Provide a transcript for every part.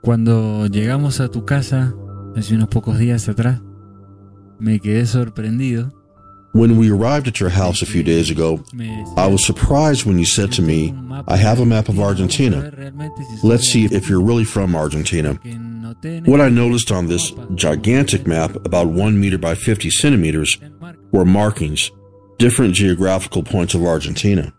Cuando llegamos a tu casa, hace unos pocos días atrás, me quedé sorprendido. When we arrived at your house a few days ago, I was surprised when you said to me, I have a map of Argentina. Let's see if you're really from Argentina. What I noticed on this gigantic map, about 1 meter by 50 centimeters, were markings, different geographical points of Argentina.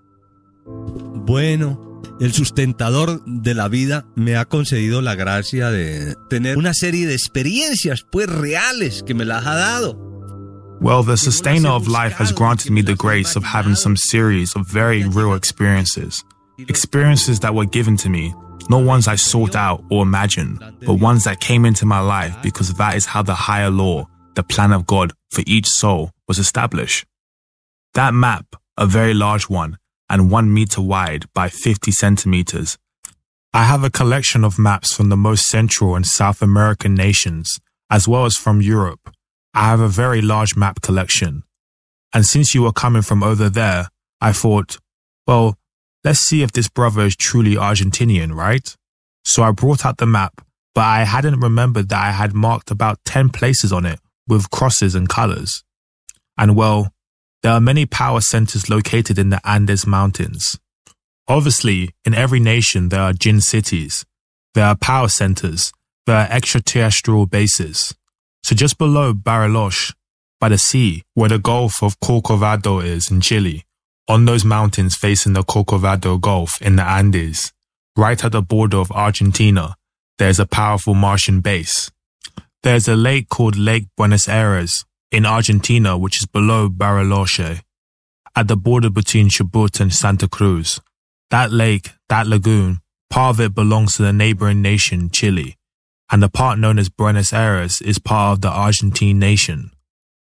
Bueno, el sustentador de la vida me ha concedido la gracia de tener una serie de experiencias, pues reales, que me las ha dado. Well, the sustainer of life has granted me the grace of having some series of very real experiences. Experiences that were given to me, not ones I sought out or imagined, but ones that came into my life because that is how the higher law, the plan of God for each soul, was established. That map, a very large one, and 1 meter wide by 50 centimeters. I have a collection of maps from the most Central and South American nations, as well as from Europe. I have a very large map collection. And since you were coming from over there, I thought, well, let's see if this brother is truly Argentinian, right? So I brought out the map, but I hadn't remembered that I had marked about 10 places on it with crosses and colors. And well, there are many power centers located in the Andes Mountains. Obviously, in every nation there are Jinn cities, there are power centers, there are extraterrestrial bases. So just below Bariloche, by the sea, where the Gulf of Corcovado is in Chile, on those mountains facing the Corcovado Gulf in the Andes, right at the border of Argentina, there's a powerful Martian base. There's a lake called Lake Buenos Aires in Argentina, which is below Bariloche, at the border between Chubut and Santa Cruz. That lake, that lagoon, part of it belongs to the neighboring nation, Chile, and the part known as Buenos Aires is part of the Argentine nation.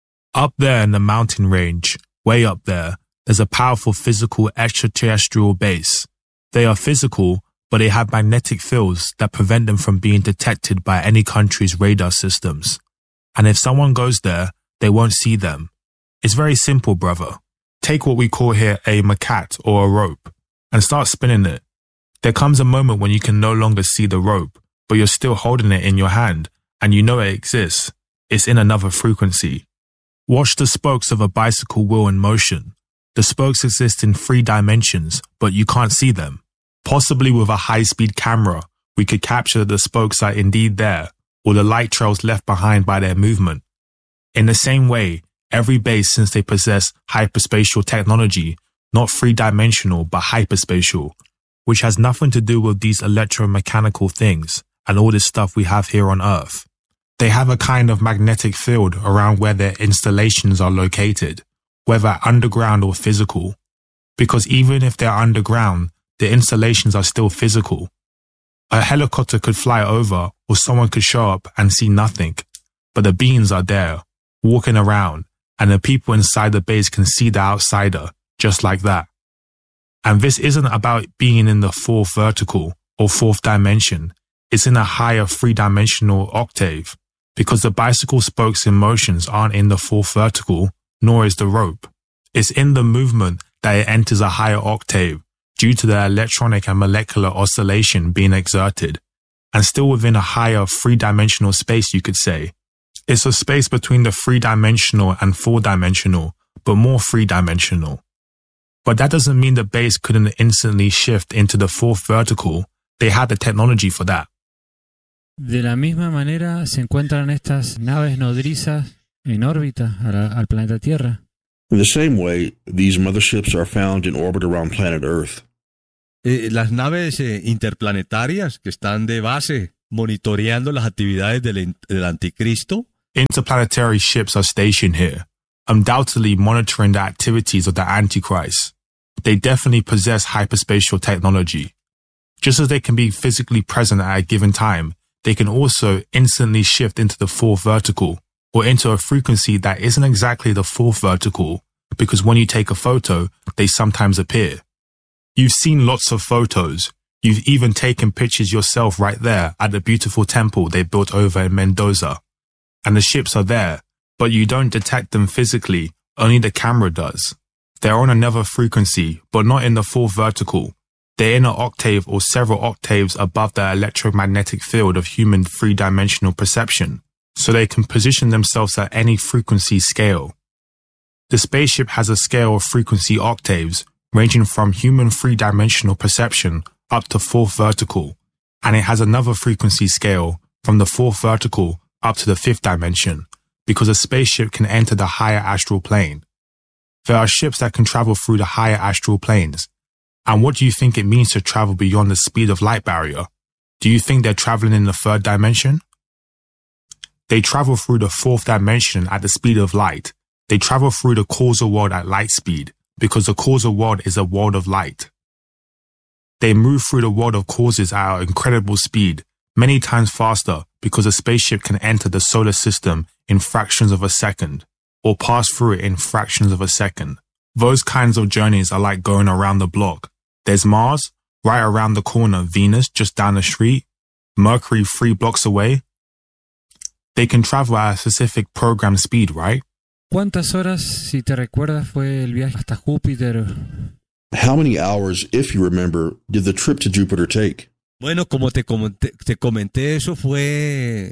Up there in the mountain range, way up there, there's a powerful physical extraterrestrial base. They are physical, but they have magnetic fields that prevent them from being detected by any country's radar systems. And if someone goes there, they won't see them. It's very simple, brother. Take what we call here a macat or a rope and start spinning it. There comes a moment when you can no longer see the rope, but you're still holding it in your hand and you know it exists. It's in another frequency. Watch the spokes of a bicycle wheel in motion. The spokes exist in 3 dimensions, but you can't see them. Possibly with a high-speed camera, we could capture that the spokes are indeed there, or the light trails left behind by their movement. In the same way, every base, since they possess hyperspatial technology, not 3-dimensional but hyperspatial, which has nothing to do with these electromechanical things and all this stuff we have here on Earth. They have a kind of magnetic field around where their installations are located, whether underground or physical, because even if they're underground, the installations are still physical. A helicopter could fly over or someone could show up and see nothing, but the beings are there, walking around, and the people inside the base can see the outsider, just like that. And this isn't about being in the 4th vertical or 4th dimension. It's in a higher 3-dimensional octave, because the bicycle spokes in motions aren't in the 4th vertical, nor is the rope. It's in the movement that it enters a higher octave due to the electronic and molecular oscillation being exerted, and still within a higher 3-dimensional space, you could say. It's a space between the 3-dimensional and 4-dimensional, but more 3-dimensional. But that doesn't mean the base couldn't instantly shift into the 4th vertical. They had the technology for that. De la misma manera se encuentran estas naves nodrizas en órbita al planeta Tierra. In the same way, these motherships are found in orbit around planet Earth. Las naves interplanetarias que están de base monitoreando las actividades del anticristo. Interplanetary ships are stationed here, undoubtedly monitoring the activities of the Antichrist. They definitely possess hyperspatial technology. Just as they can be physically present at a given time, they can also instantly shift into the 4th vertical, or into a frequency that isn't exactly the 4th vertical, because when you take a photo, they sometimes appear. You've seen lots of photos. You've even taken pictures yourself right there at the beautiful temple they built over in Mendoza. And the ships are there, but you don't detect them physically, only the camera does. They're on another frequency, but not in the 4th vertical. They're in an octave or several octaves above the electromagnetic field of human three-dimensional perception, so they can position themselves at any frequency scale. The spaceship has a scale of frequency octaves ranging from human three-dimensional perception up to fourth vertical, and it has another frequency scale from the fourth vertical up to the fifth dimension, because a spaceship can enter the higher astral plane. There are ships that can travel through the higher astral planes. And what do you think it means to travel beyond the speed of light barrier? Do you think they're traveling in the third dimension? They travel through the fourth dimension at the speed of light. They travel through the causal world at light speed, because the causal world is a world of light. They move through the world of causes at an incredible speed, many times faster, because a spaceship can enter the solar system in fractions of a second, or pass through it in fractions of a second. Those kinds of journeys are like going around the block. There's Mars, right around the corner, Venus, just down the street, Mercury 3 blocks away. They can travel at a specific programmed speed, right? ¿Cuántas horas, si te recuerdas, fue el viaje hasta Júpiter? How many hours, if you remember, did the trip to Jupiter take? Bueno, como te comenté, eso fue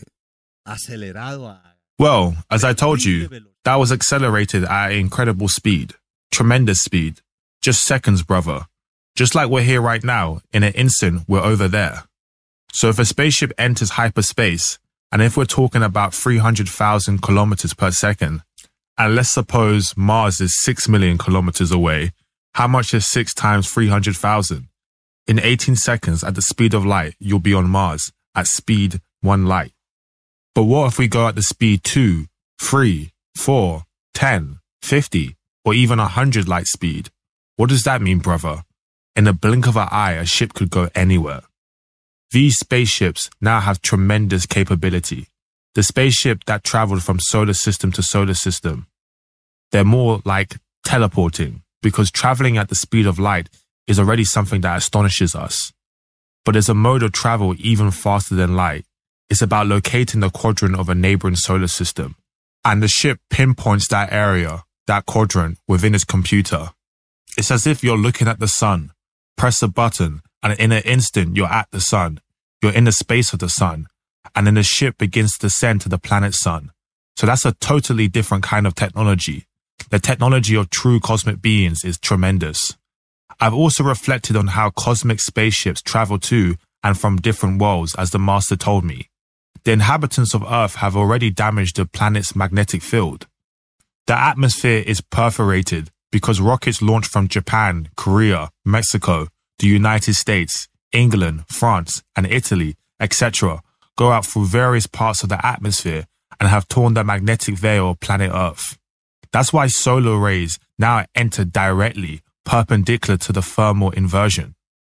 acelerado. Well, as I told you, that was accelerated at an incredible speed. Tremendous speed. Just seconds, brother. Just like we're here right now, in an instant, we're over there. So if a spaceship enters hyperspace, and if we're talking about 300,000 kilometers per second, and let's suppose Mars is 6 million kilometers away, how much is 6 times 300,000? In 18 seconds, at the speed of light, you'll be on Mars, at speed 1 light. But what if we go at the speed 2, 3, 4, 10, 50, or even 100 light speed? What does that mean, brother? In a blink of an eye, a ship could go anywhere. These spaceships now have tremendous capability. The spaceship that traveled from solar system to solar system, they're more like teleporting, because traveling at the speed of light is already something that astonishes us. But there's a mode of travel even faster than light. It's about locating the quadrant of a neighboring solar system. And the ship pinpoints that area, that quadrant, within its computer. It's as if you're looking at the sun, press a button, and in an instant you're at the sun. You're in the space of the sun. And then the ship begins to descend to the planet sun. So that's a totally different kind of technology. The technology of true cosmic beings is tremendous. I've also reflected on how cosmic spaceships travel to and from different worlds, as the master told me. The inhabitants of Earth have already damaged the planet's magnetic field. The atmosphere is perforated because rockets launched from Japan, Korea, Mexico, the United States, England, France, and Italy, etc., go out through various parts of the atmosphere and have torn the magnetic veil of planet Earth. That's why solar rays now enter directly perpendicular to the thermal inversion.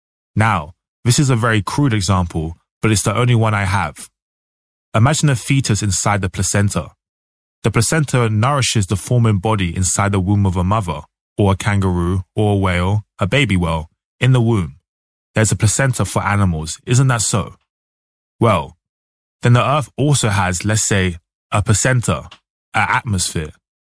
Now, this is a very crude example, but it's the only one I have. Imagine a fetus inside the placenta. The placenta nourishes the forming body inside the womb of a mother, or a kangaroo, or a whale, a baby whale, in the womb. There's a placenta for animals, isn't that so? Well, then the Earth also has, let's say, a placenta, an atmosphere.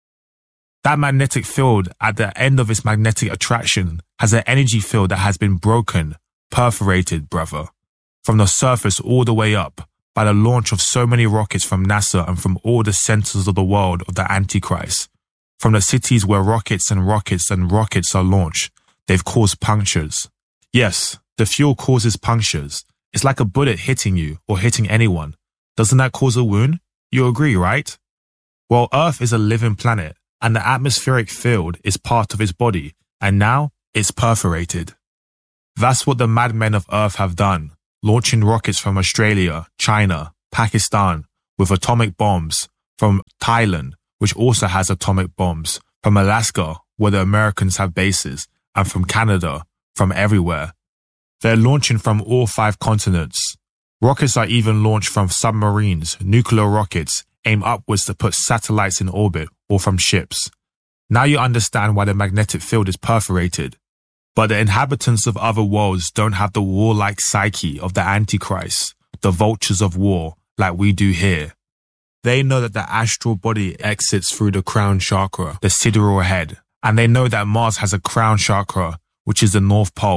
That magnetic field at the end of its magnetic attraction has an energy field that has been broken, perforated, brother, from the surface all the way up by the launch of so many rockets from NASA and from all the centers of the world of the Antichrist. From the cities where rockets and rockets and rockets are launched, they've caused punctures. Yes, the fuel causes punctures. It's like a bullet hitting you or hitting anyone. Doesn't that cause a wound? You agree, right? Well, Earth is a living planet, and the atmospheric field is part of its body, and now it's perforated. That's what the madmen of Earth have done, launching rockets from Australia, China, Pakistan, with atomic bombs, from Thailand, which also has atomic bombs, from Alaska, where the Americans have bases, and from Canada, from everywhere. They're launching from all 5 continents. Rockets are even launched from submarines, nuclear rockets, aim upwards to put satellites in orbit, or from ships. Now you understand why the magnetic field is perforated. But the inhabitants of other worlds don't have the warlike psyche of the Antichrist, the vultures of war, like we do here. They know that the astral body exits through the crown chakra, the sidereal head, and they know that Mars has a crown chakra, which is the North Pole.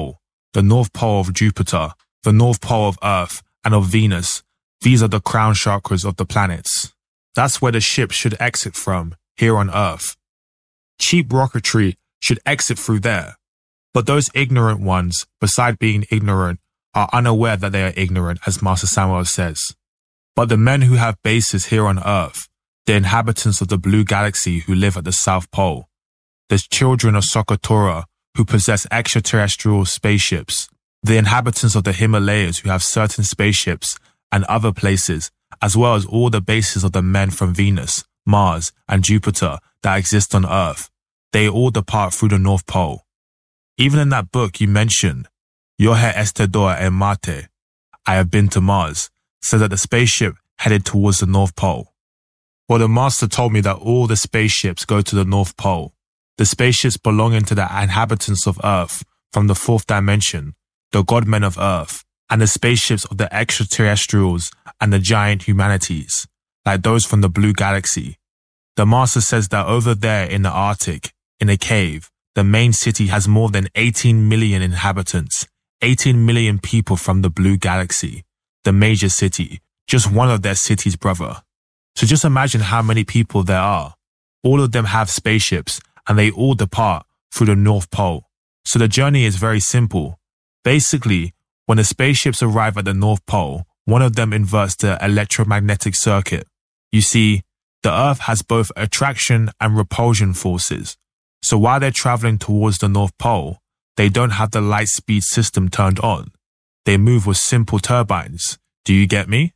the North Pole of Jupiter, the North Pole of Earth, and of Venus. These are the crown chakras of the planets. That's where the ship should exit from, here on Earth. Cheap rocketry should exit through there. But those ignorant ones, beside being ignorant, are unaware that they are ignorant, as Master Samuel says. But the men who have bases here on Earth, the inhabitants of the blue galaxy who live at the South Pole, the children of Sokotora who possess extraterrestrial spaceships, the inhabitants of the Himalayas who have certain spaceships and other places, as well as all the bases of the men from Venus, Mars, and Jupiter that exist on Earth, they all depart through the North Pole. Even in that book you mentioned, Yo he estado en Marte, I have been to Mars, says that the spaceship headed towards the North Pole. Well, the Master told me that all the spaceships go to the North Pole. The spaceships belonging to the inhabitants of Earth from the fourth dimension, the godmen of Earth, and the spaceships of the extraterrestrials and the giant humanities, like those from the blue galaxy. The Master says that over there in the Arctic, in a cave, the main city has more than 18 million inhabitants, 18 million people from the blue galaxy, the major city, just one of their cities, brother. So just imagine how many people there are. All of them have spaceships, and they all depart through the North Pole. So the journey is very simple. Basically, when the spaceships arrive at the North Pole, one of them inverts the electromagnetic circuit. You see, the Earth has both attraction and repulsion forces. So while they're traveling towards the North Pole, they don't have the light speed system turned on. They move with simple turbines. Do you get me?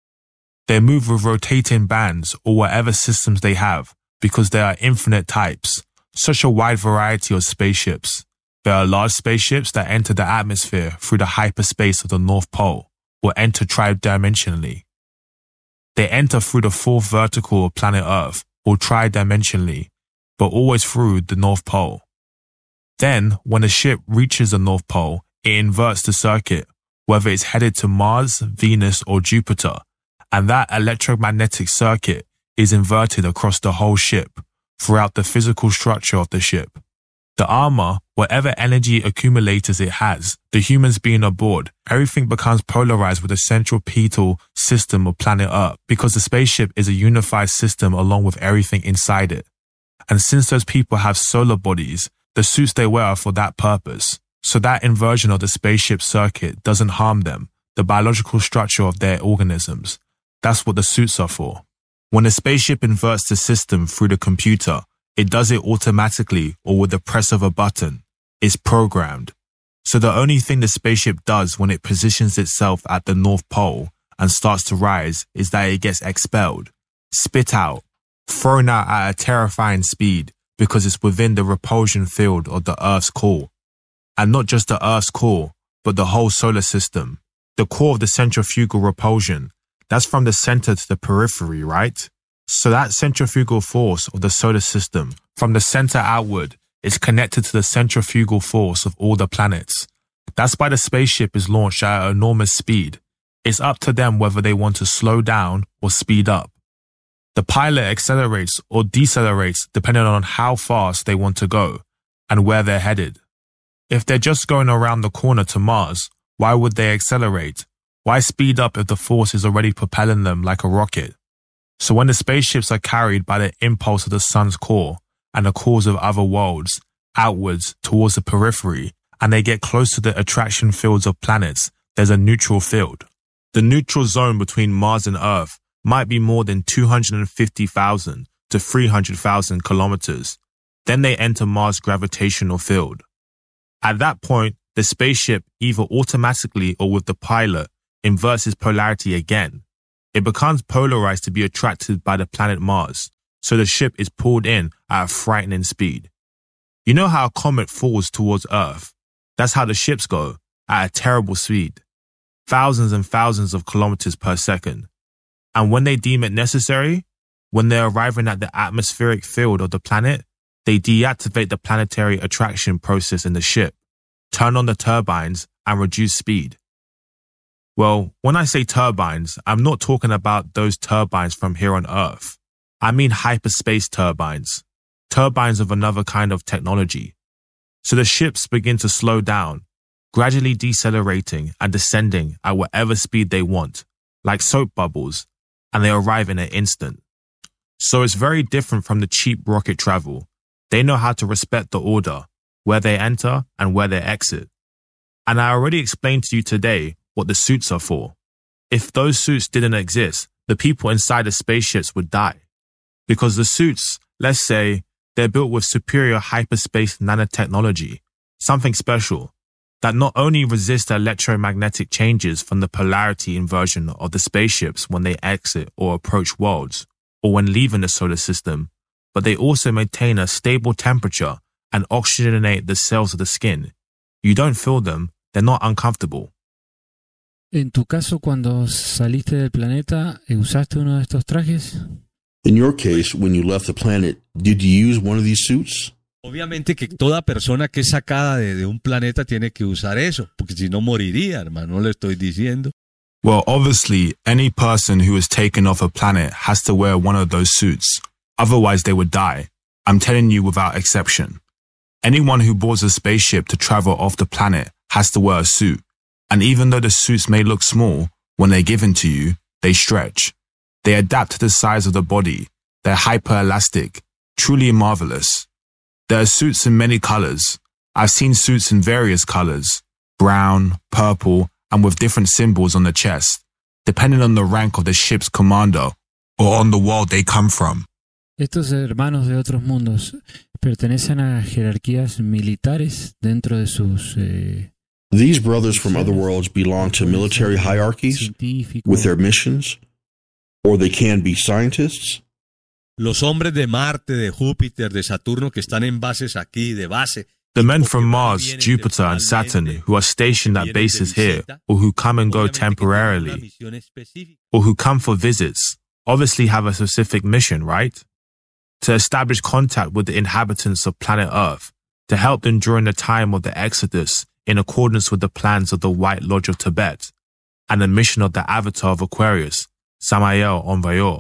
They move with rotating bands or whatever systems they have, because there are infinite types, such a wide variety of spaceships. There are large spaceships that enter the atmosphere through the hyperspace of the North Pole, or enter tridimensionally. They enter through the fourth vertical of planet Earth, or tridimensionally, but always through the North Pole. Then, when a ship reaches the North Pole, it inverts the circuit, whether it's headed to Mars, Venus, or Jupiter, and that electromagnetic circuit is inverted across the whole ship, throughout the physical structure of the ship. The armor, whatever energy accumulators it has, the humans being aboard, everything becomes polarized with the centripetal system of planet Earth, because the spaceship is a unified system along with everything inside it. And since those people have solar bodies, the suits they wear are for that purpose. So that inversion of the spaceship circuit doesn't harm them, the biological structure of their organisms. That's what the suits are for. When a spaceship inverts the system through the computer, it does it automatically or with the press of a button. It's programmed. So the only thing the spaceship does when it positions itself at the North Pole and starts to rise is that it gets expelled, spit out, thrown out at a terrifying speed because it's within the repulsion field of the Earth's core. And not just the Earth's core, but the whole solar system. The core of the centrifugal repulsion, that's from the center to the periphery, right? So that centrifugal force of the solar system, from the center outward, is connected to the centrifugal force of all the planets. That's why the spaceship is launched at an enormous speed. It's up to them whether they want to slow down or speed up. The pilot accelerates or decelerates depending on how fast they want to go and where they're headed. If they're just going around the corner to Mars, why would they accelerate? Why speed up if the force is already propelling them like a rocket? So when the spaceships are carried by the impulse of the sun's core and the cores of other worlds outwards towards the periphery, and they get close to the attraction fields of planets, there's a neutral field. The neutral zone between Mars and Earth might be more than 250,000 to 300,000 kilometers. Then they enter Mars' gravitational field. At that point, the spaceship either automatically or with the pilot inverts its polarity again. It becomes polarized to be attracted by the planet Mars, so the ship is pulled in at a frightening speed. You know how a comet falls towards Earth? That's how the ships go, at a terrible speed. Thousands and thousands of kilometers per second. And when they deem it necessary, when they're arriving at the atmospheric field of the planet, they deactivate the planetary attraction process in the ship, turn on the turbines, and reduce speed. Well, when I say turbines, I'm not talking about those turbines from here on Earth. I mean hyperspace turbines. Turbines of another kind of technology. So the ships begin to slow down, gradually decelerating and descending at whatever speed they want, like soap bubbles, and they arrive in an instant. So it's very different from the cheap rocket travel. They know how to respect the order, where they enter and where they exit. And I already explained to you today what the suits are for. If those suits didn't exist, the people inside the spaceships would die. Because the suits, let's say, they're built with superior hyperspace nanotechnology, something special, that not only resist the electromagnetic changes from the polarity inversion of the spaceships when they exit or approach worlds, or when leaving the solar system, but they also maintain a stable temperature and oxygenate the cells of the skin. You don't feel them, they're not uncomfortable. En tu caso, cuando saliste del planeta, ¿usaste uno de estos trajes? In your case, when you left the planet, did you use one of these suits? Obviamente que toda persona que es sacada de un planeta tiene que usar eso, porque si no moriría, hermano, no le estoy diciendo. Well, obviously, any person who is taken off a planet has to wear one of those suits. Otherwise, they would die. I'm telling you without exception. Anyone who boards a spaceship to travel off the planet has to wear a suit. And even though the suits may look small, when they're given to you, they stretch. They adapt to the size of the body. They're hyper-elastic, truly marvelous. There are suits in many colors. I've seen suits in various colors, brown, purple, and with different symbols on the chest, depending on the rank of the ship's commander or on the world they come from. Estos hermanos de otros mundos pertenecen a jerarquías militares dentro de sus... These brothers from other worlds belong to military hierarchies with their missions, or they can be scientists. Los hombres de Marte, de Júpiter, de Saturno que están en bases aquí, de base. The men from Mars, Jupiter, and Saturn who are stationed at bases here, or who come and go temporarily, or who come for visits, obviously have a specific mission, right? To establish contact with the inhabitants of planet Earth, to help them during the time of the Exodus in accordance with the plans of the White Lodge of Tibet, and the mission of the Avatar of Aquarius, Samael Envoyeur.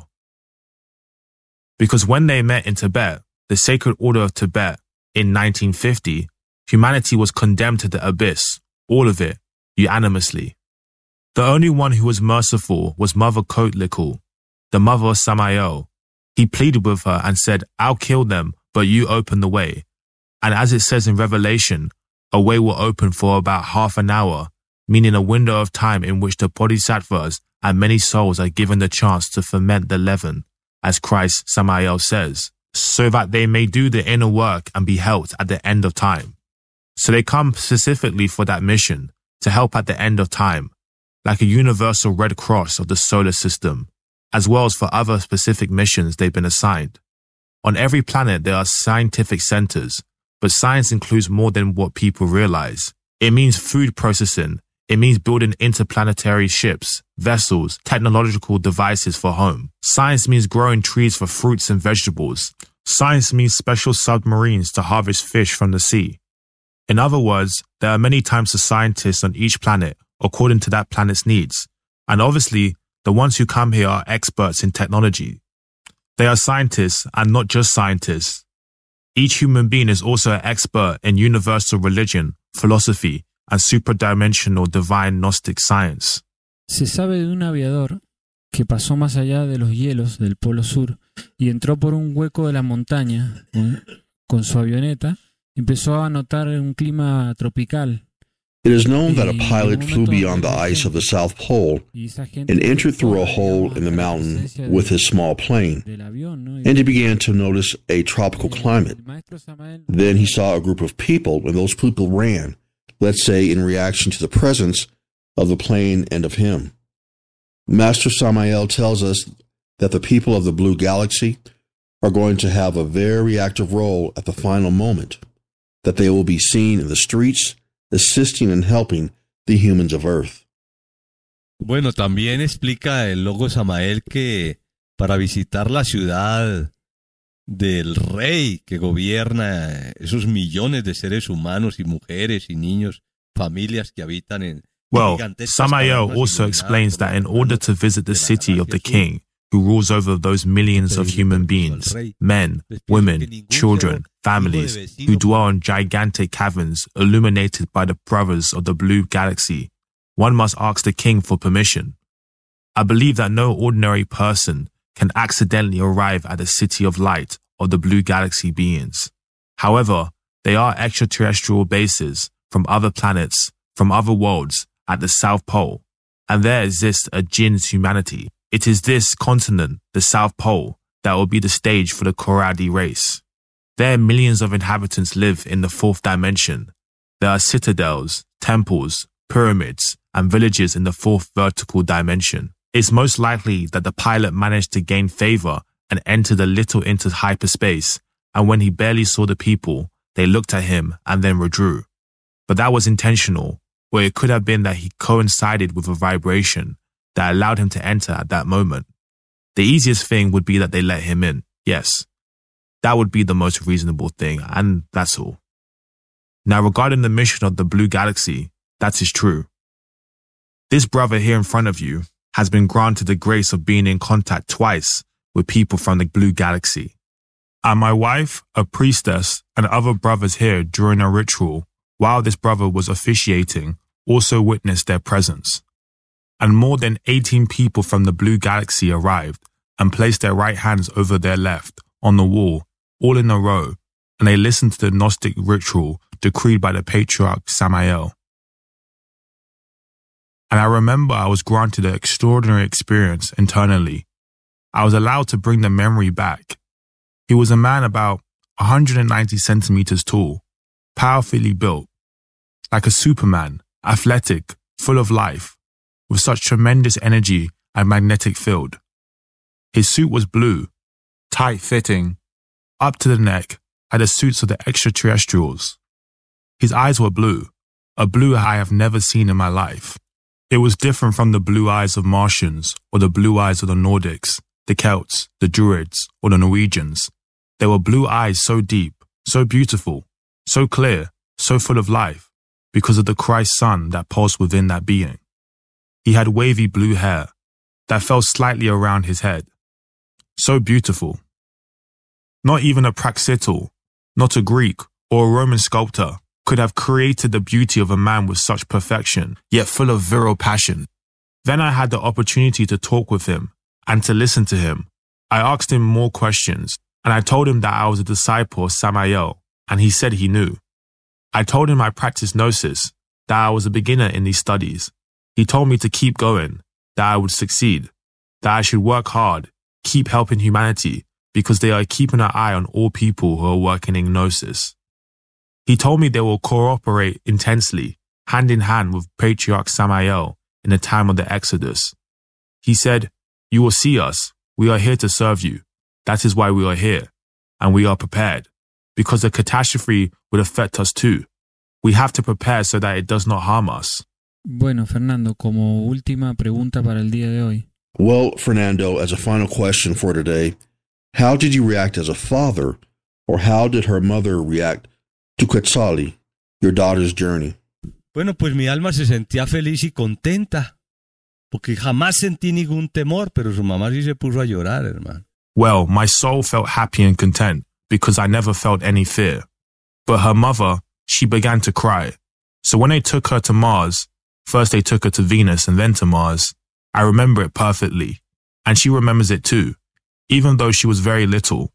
Because when they met in Tibet, the Sacred Order of Tibet, in 1950, humanity was condemned to the abyss, all of it, unanimously. The only one who was merciful was Mother Coatlickel, the mother of Samael. He pleaded with her and said, "I'll kill them, but you open the way." And as it says in Revelation, a way will open for about half an hour, meaning a window of time in which the bodhisattvas and many souls are given the chance to ferment the leaven, as Christ Samael says, so that they may do the inner work and be helped at the end of time. So they come specifically for that mission, to help at the end of time, like a universal Red Cross of the solar system, as well as for other specific missions they've been assigned. On every planet there are scientific centers, but science includes more than what people realize. It means food processing. It means building interplanetary ships, vessels, technological devices for home. Science means growing trees for fruits and vegetables. Science means special submarines to harvest fish from the sea. In other words, there are many types of scientists on each planet according to that planet's needs. And obviously, the ones who come here are experts in technology. They are scientists and not just scientists. Each human being is also an expert in universal religion, philosophy, and superdimensional divine Gnostic science. Se sabe de un aviador que pasó más allá de los hielos del Polo Sur y entró por un hueco de la montaña con su avioneta y empezó a notar un clima tropical. It is known that a pilot flew beyond the ice of the South Pole and entered through a hole in the mountain with his small plane, and he began to notice a tropical climate. Then he saw a group of people, and those people ran, let's say in reaction to the presence of the plane and of him. Master Samael tells us that the people of the Blue Galaxy are going to have a very active role at the final moment, that they will be seen in the streets, assisting and helping the humans of Earth. Bueno, también explica el logo Samael que para visitar la ciudad del rey que gobierna esos millones de seres humanos y mujeres y niños, familias que habitan en... Well, Samael also explains that in order to visit the city of the king, who rules over those millions of human beings, men, women, children, families, who dwell in gigantic caverns illuminated by the brothers of the blue galaxy, one must ask the king for permission. I believe that no ordinary person can accidentally arrive at the city of light of the blue galaxy beings. However, they are extraterrestrial bases from other planets, from other worlds at the South Pole, and there exists a Jinn's humanity. It is this continent, the South Pole, that will be the stage for the Koradi race. There millions of inhabitants live in the fourth dimension. There are citadels, temples, pyramids, and villages in the fourth vertical dimension. It's most likely that the pilot managed to gain favor and entered a little into hyperspace, and when he barely saw the people, they looked at him and then withdrew. But that was intentional, or it could have been that he coincided with a vibration that allowed him to enter at that moment. The easiest thing would be that they let him in, yes. That would be the most reasonable thing, and that's all. Now, regarding the mission of the Blue Galaxy, that is true. This brother here in front of you has been granted the grace of being in contact twice with people from the Blue Galaxy. And my wife, a priestess, and other brothers here during a ritual, while this brother was officiating, also witnessed their presence. And more than 18 people from the Blue Galaxy arrived and placed their right hands over their left on the wall, all in a row, and they listened to the Gnostic ritual decreed by the Patriarch Samael. And I remember I was granted an extraordinary experience internally. I was allowed to bring the memory back. He was a man about 190 centimeters tall, powerfully built, like a superman, athletic, full of life, with such tremendous energy and magnetic field. His suit was blue, tight-fitting, up to the neck, like the suits of the extraterrestrials. His eyes were blue, a blue I have never seen in my life. It was different from the blue eyes of Martians or the blue eyes of the Nordics, the Celts, the Druids, or the Norwegians. There were blue eyes so deep, so beautiful, so clear, so full of life, because of the Christ sun that pulsed within that being. He had wavy blue hair that fell slightly around his head. So beautiful. Not even a Praxiteles, not a Greek or a Roman sculptor could have created the beauty of a man with such perfection, yet full of virile passion. Then I had the opportunity to talk with him and to listen to him. I asked him more questions, and I told him that I was a disciple of Samael, and he said he knew. I told him I practiced Gnosis, that I was a beginner in these studies. He told me to keep going, that I would succeed, that I should work hard, keep helping humanity, because they are keeping an eye on all people who are working in Gnosis. He told me they will cooperate intensely, hand in hand with Patriarch Samael in the time of the Exodus. He said, "You will see us. We are here to serve you. That is why we are here. And we are prepared. Because the catastrophe would affect us too. We have to prepare so that it does not harm us." Bueno, Fernando, como última pregunta para el día de hoy. Well, Fernando, as a final question for today, how did you react as a father, or how did her mother react to Quetzali, your daughter's journey? Bueno, pues mi alma se sentía feliz y contenta, porque jamás sentí ningún temor, pero su mamá sí se puso a llorar, hermano. Well, my soul felt happy and content, because I never felt any fear. But her mother, she began to cry. So when they took her to Mars, first they took her to Venus and then to Mars, I remember it perfectly. And she remembers it too, even though she was very little.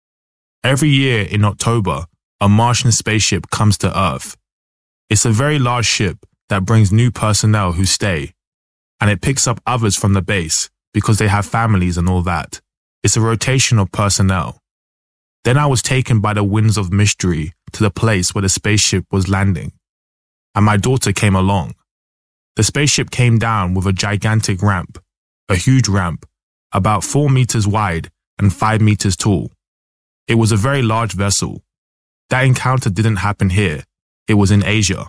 Every year in October, a Martian spaceship comes to Earth. It's a very large ship that brings new personnel who stay, and it picks up others from the base because they have families and all that. It's a rotation of personnel. Then I was taken by the winds of mystery to the place where the spaceship was landing, and my daughter came along. The spaceship came down with a gigantic ramp, a huge ramp, about 4 meters wide and 5 meters tall. It was a very large vessel. That encounter didn't happen here. It was in Asia.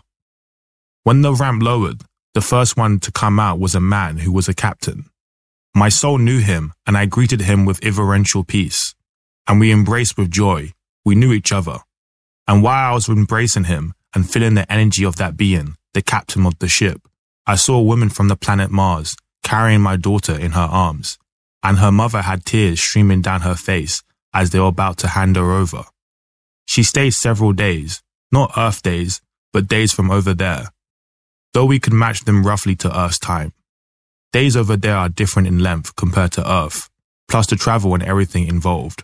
When the ramp lowered, the first one to come out was a man who was a captain. My soul knew him, and I greeted him with reverential peace. And we embraced with joy. We knew each other. And while I was embracing him and feeling the energy of that being, the captain of the ship, I saw a woman from the planet Mars carrying my daughter in her arms. and her mother had tears streaming down her face as they were about to hand her over. She stayed several days, not Earth days, but days from over there, though we could match them roughly to Earth's time. Days over there are different in length compared to Earth, plus the travel and everything involved.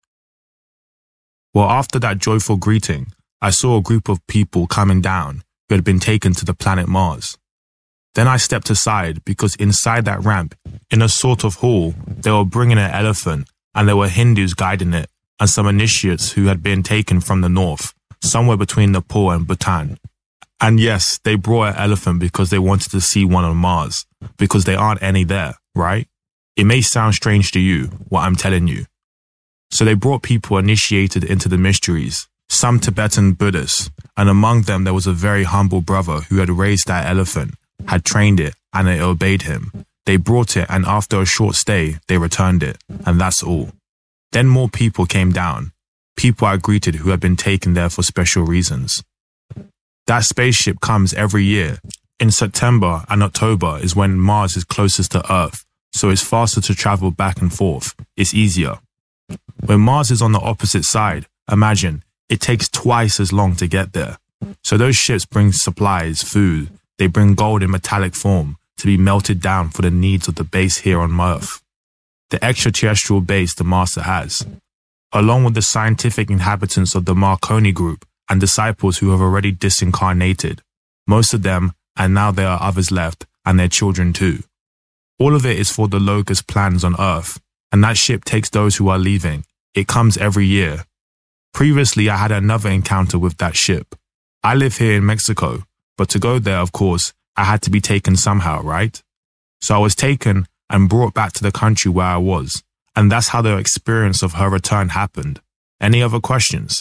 Well, after that joyful greeting, I saw a group of people coming down who had been taken to the planet Mars. Then I stepped aside because inside that ramp, in a sort of hall, they were bringing an elephant and there were Hindus guiding it and some initiates who had been taken from the north, somewhere between Nepal and Bhutan. And yes, they brought an elephant because they wanted to see one on Mars, because there aren't any there, right? It may sound strange to you, what I'm telling you. So they brought people initiated into the mysteries, some Tibetan Buddhists, and among them there was a very humble brother who had raised that elephant, had trained it, and it obeyed him. They brought it, and after a short stay, they returned it, and that's all. Then more people came down, people I greeted who had been taken there for special reasons. That spaceship comes every year. In September and October is when Mars is closest to Earth, so it's faster to travel back and forth. It's easier. When Mars is on the opposite side, imagine, it takes twice as long to get there. So those ships bring supplies, food, they bring gold in metallic form to be melted down for the needs of the base here on Earth. The extraterrestrial base the Master has, along with the scientific inhabitants of the Marconi group and disciples who have already disincarnated, most of them, and now there are others left, and their children too. All of it is for the Logos plans on Earth, and that ship takes those who are leaving. It comes every year. Previously, I had another encounter with that ship. I live here in Mexico, but to go there, of course, I had to be taken somehow, right? So I was taken and brought back to the country where I was, and that's how the experience of her return happened. Any other questions?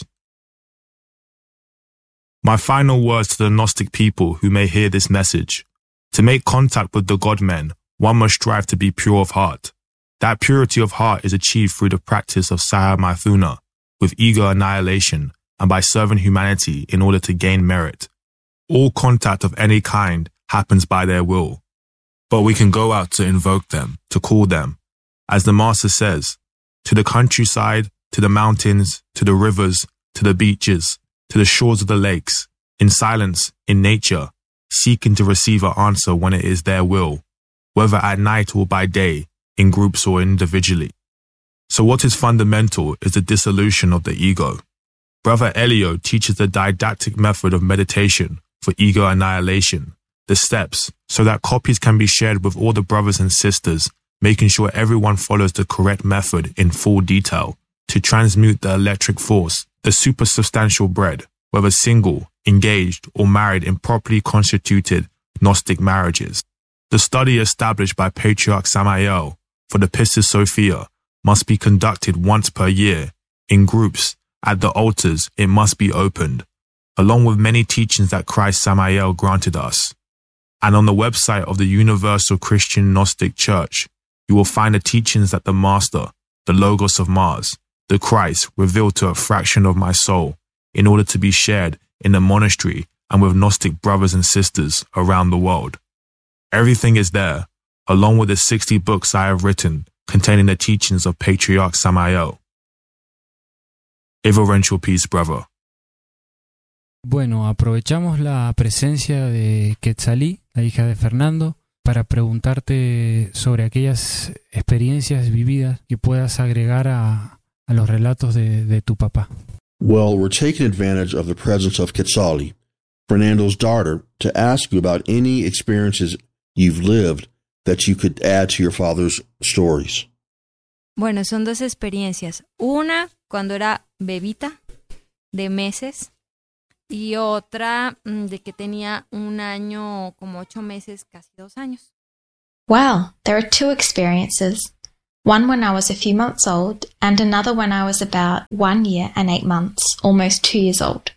My final words to the Gnostic people who may hear this message. To make contact with the God-men, one must strive to be pure of heart. That purity of heart is achieved through the practice of Sahamathuna, with ego annihilation, and by serving humanity in order to gain merit. All contact of any kind happens by their will. But we can go out to invoke them, to call them. As the Master says, to the countryside, to the mountains, to the rivers, to the beaches, to the shores of the lakes, in silence, in nature, seeking to receive an answer when it is their will, whether at night or by day, in groups or individually. So what is fundamental is the dissolution of the ego. Brother Elio teaches the didactic method of meditation for ego annihilation, the steps, so that copies can be shared with all the brothers and sisters, making sure everyone follows the correct method in full detail to transmute the electric force, the supersubstantial bread, whether single, engaged, or married in properly constituted Gnostic marriages. The study established by Patriarch Samael for the Pistis Sophia must be conducted once per year, in groups. At the altars, it must be opened, along with many teachings that Christ Samael granted us. And on the website of the Universal Christian Gnostic Church, you will find the teachings that the Master, the Logos of Mars, the Christ, revealed to a fraction of my soul in order to be shared in the monastery and with Gnostic brothers and sisters around the world. Everything is there, along with the 60 books I have written containing the teachings of Patriarch Samael. Reverential peace, brother. Bueno, aprovechamos la presencia de Quetzalí, la hija de Fernando, para preguntarte sobre aquellas experiencias vividas que puedas agregar a los relatos de tu papá. Well, we're taking advantage of the presence of Quetzalí, Fernando's daughter, to ask you about any experiences you've lived that you could add to your father's stories. Bueno, son dos experiencias. Una, cuando era bebita, de meses, y otra de que tenía 1 año, como 8 meses, casi 2 años. Wow, there are 2 experiences. One when I was a few months old, and another when I was about 1 year and 8 months, almost 2 years old.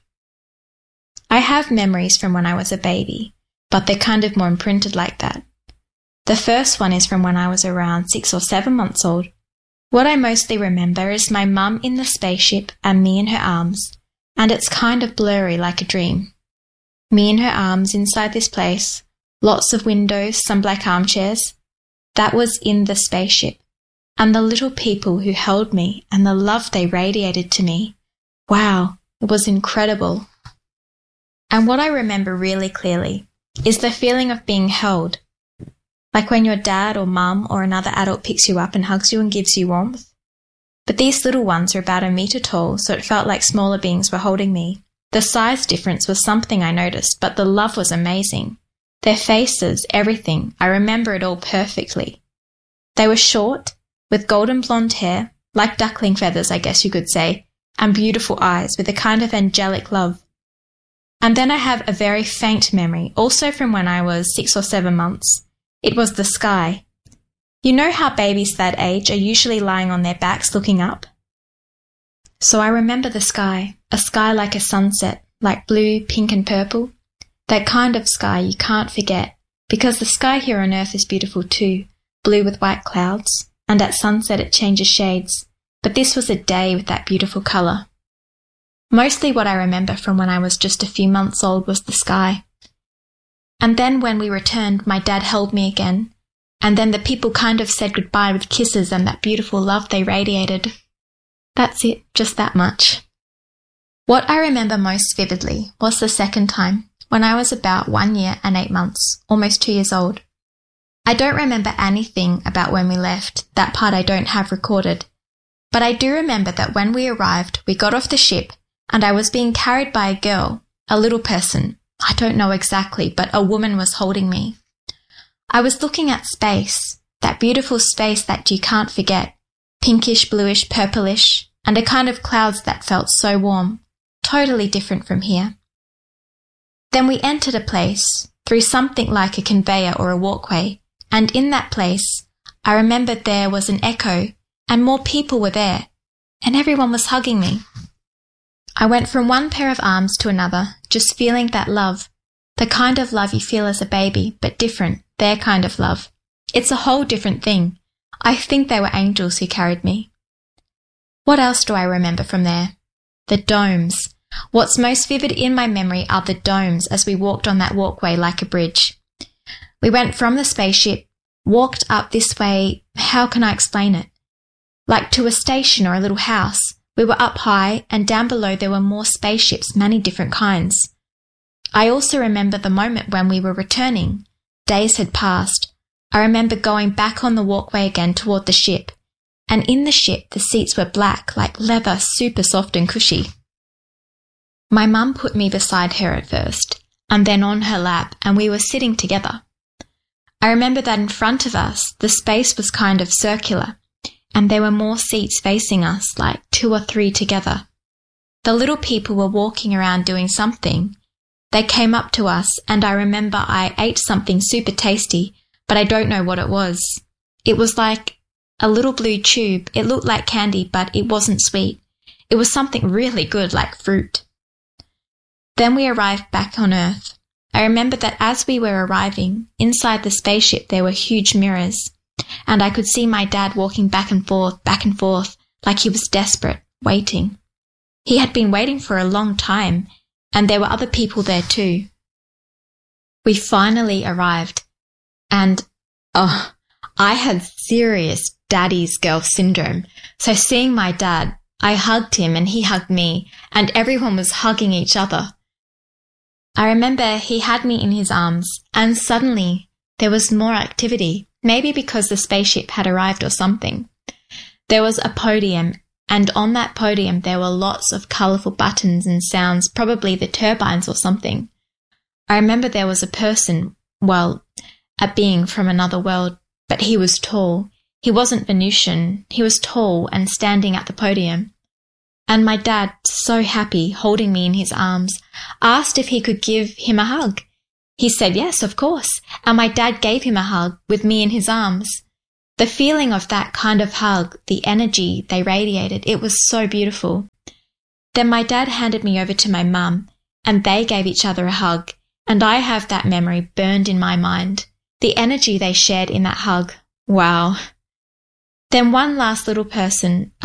I have memories from when I was a baby, but they're kind of more imprinted like that. The first one is from when I was around 6 or 7 months old. What I mostly remember is my mum in the spaceship and me in her arms, and it's kind of blurry like a dream. Me in her arms inside this place, lots of windows, some black armchairs. That was in the spaceship. and the little people who held me and the love they radiated to me. Wow, it was incredible. And what I remember really clearly is the feeling of being held, like when your dad or mum or another adult picks you up and hugs you and gives you warmth. But these little ones are about 1 meter tall, so it felt like smaller beings were holding me. The size difference was something I noticed, but the love was amazing. Their faces, everything, I remember it all perfectly. They were short, with golden blonde hair, like duckling feathers, I guess you could say, and beautiful eyes with a kind of angelic love. And then I have a very faint memory, also from when I was 6 or 7 months. It was the sky. You know how babies that age are usually lying on their backs looking up? So I remember the sky, a sky like a sunset, like blue, pink and purple. That kind of sky you can't forget, because the sky here on Earth is beautiful too, blue with white clouds, and at sunset it changes shades, but this was a day with that beautiful colour. Mostly what I remember from when I was just a few months old was the sky. And then when we returned, my dad held me again, and then the people kind of said goodbye with kisses and that beautiful love they radiated. That's it, just that much. What I remember most vividly was the second time, when I was about 1 year and 8 months, almost 2 years old. I don't remember anything about when we left, that part I don't have recorded, but I do remember that when we arrived, we got off the ship and I was being carried by a girl, a little person. I don't know exactly, but a woman was holding me. I was looking at space, that beautiful space that you can't forget, pinkish, bluish, purplish, and a kind of clouds that felt so warm, totally different from here. Then we entered a place, through something like a conveyor or a walkway, and in that place, I remembered there was an echo, and more people were there, and everyone was hugging me. I went from one pair of arms to another, just feeling that love, the kind of love you feel as a baby, but different, their kind of love. It's a whole different thing. I think they were angels who carried me. What else do I remember from there? The domes. What's most vivid in my memory are the domes as we walked on that walkway like a bridge. We went from the spaceship, walked up this way, how can I explain it? Like to a station or a little house. We were up high, and down below there were more spaceships, many different kinds. I also remember the moment when we were returning. Days had passed. I remember going back on the walkway again toward the ship, and in the ship the seats were black, like leather, super soft and cushy. My mum put me beside her at first, and then on her lap, and we were sitting together. I remember that in front of us, the space was kind of circular, and there were more seats facing us, like 2 or 3 together. The little people were walking around doing something. They came up to us, and I remember I ate something super tasty, but I don't know what it was. It was like a little blue tube. It looked like candy, but it wasn't sweet. It was something really good, like fruit. Then we arrived back on Earth. I remember that as we were arriving, inside the spaceship there were huge mirrors, and I could see my dad walking back and forth, like he was desperate, waiting. He had been waiting for a long time, and there were other people there too. We finally arrived, and I had serious daddy's girl syndrome. So seeing my dad, I hugged him and he hugged me, and everyone was hugging each other. I remember he had me in his arms, and suddenly there was more activity, maybe because the spaceship had arrived or something. There was a podium, and on that podium there were lots of colourful buttons and sounds, probably the turbines or something. I remember there was a person, well, a being from another world, but he was tall. He wasn't Venusian, he was tall and standing at the podium. And my dad, so happy, holding me in his arms, asked if he could give him a hug. He said yes, of course, and my dad gave him a hug with me in his arms. The feeling of that kind of hug, the energy they radiated, it was so beautiful. Then my dad handed me over to my mum, and they gave each other a hug, and I have that memory burned in my mind. The energy they shared in that hug, wow. Then one last little person,